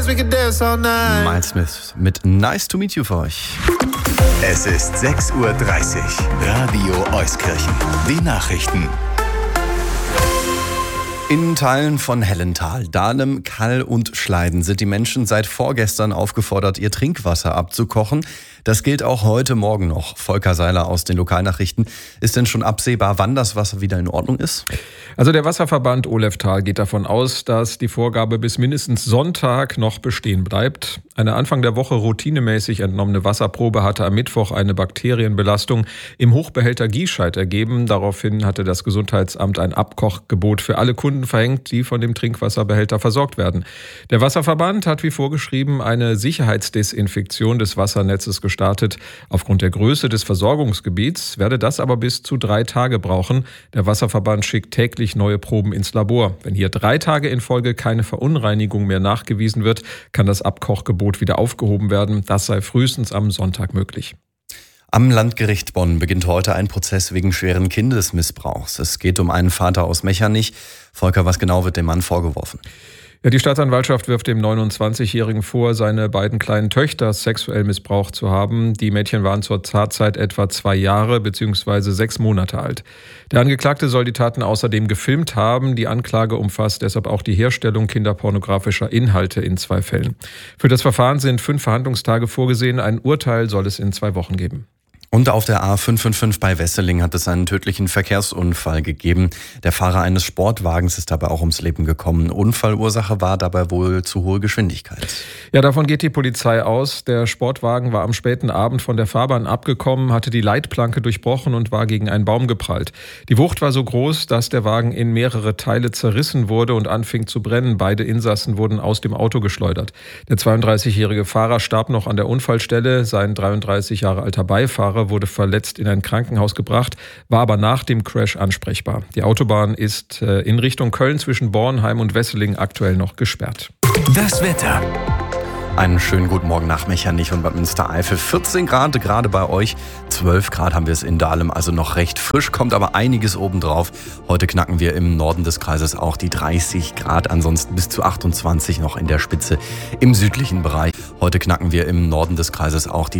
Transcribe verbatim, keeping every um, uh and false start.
dance, we could dance all night. Miles Smith mit Nice to Meet You für euch. Es ist sechs Uhr dreißig. Radio Euskirchen. Die Nachrichten. In Teilen von Hellental, Dahlem, Kall und Schleiden sind die Menschen seit vorgestern aufgefordert, ihr Trinkwasser abzukochen. Das gilt auch heute Morgen noch. Volker Seiler aus den Lokalnachrichten. Ist denn schon absehbar, wann das Wasser wieder in Ordnung ist? Also der Wasserverband Oleftal geht davon aus, dass die Vorgabe bis mindestens Sonntag noch bestehen bleibt. Eine Anfang der Woche routinemäßig entnommene Wasserprobe hatte am Mittwoch eine Bakterienbelastung im Hochbehälter Giescheid ergeben. Daraufhin hatte das Gesundheitsamt ein Abkochgebot für alle Kunden verhängt, die von dem Trinkwasserbehälter versorgt werden. Der Wasserverband hat wie vorgeschrieben eine Sicherheitsdesinfektion des Wassernetzes gestartet. Aufgrund der Größe des Versorgungsgebiets werde das aber bis zu drei Tage brauchen. Der Wasserverband schickt täglich neue Proben ins Labor. Wenn hier drei Tage in Folge keine Verunreinigung mehr nachgewiesen wird, kann das Abkochgebot wieder aufgehoben werden. Das sei frühestens am Sonntag möglich. Am Landgericht Bonn beginnt heute ein Prozess wegen schweren Kindesmissbrauchs. Es geht um einen Vater aus Mechernich. Volker, was genau wird dem Mann vorgeworfen? Ja, die Staatsanwaltschaft wirft dem neunundzwanzigjährigen vor, seine beiden kleinen Töchter sexuell missbraucht zu haben. Die Mädchen waren zur Tatzeit etwa zwei Jahre bzw. sechs Monate alt. Der Angeklagte soll die Taten außerdem gefilmt haben. Die Anklage umfasst deshalb auch die Herstellung kinderpornografischer Inhalte in zwei Fällen. Für das Verfahren sind fünf Verhandlungstage vorgesehen. Ein Urteil soll es in zwei Wochen geben. Und auf der A fünf fünf fünf bei Wesseling hat es einen tödlichen Verkehrsunfall gegeben. Der Fahrer eines Sportwagens ist dabei auch ums Leben gekommen. Unfallursache war dabei wohl zu hohe Geschwindigkeit. Ja, davon geht die Polizei aus. Der Sportwagen war am späten Abend von der Fahrbahn abgekommen, hatte die Leitplanke durchbrochen und war gegen einen Baum geprallt. Die Wucht war so groß, dass der Wagen in mehrere Teile zerrissen wurde und anfing zu brennen. Beide Insassen wurden aus dem Auto geschleudert. Der zweiunddreißigjährige Fahrer starb noch an der Unfallstelle. Sein dreiunddreißig Jahre alter Beifahrer wurde verletzt in ein Krankenhaus gebracht, war aber nach dem Crash ansprechbar. Die Autobahn ist in Richtung Köln zwischen Bornheim und Wesseling aktuell noch gesperrt. Das Wetter. Einen schönen guten Morgen nach Mechernich und Bad Münstereifel. vierzehn Grad gerade bei euch, zwölf Grad haben wir es in Dahlem, also noch recht frisch, kommt aber einiges obendrauf. Heute knacken wir im Norden des Kreises auch die dreißig Grad, ansonsten bis zu achtundzwanzig noch in der Spitze im südlichen Bereich. Heute knacken wir im Norden des Kreises auch die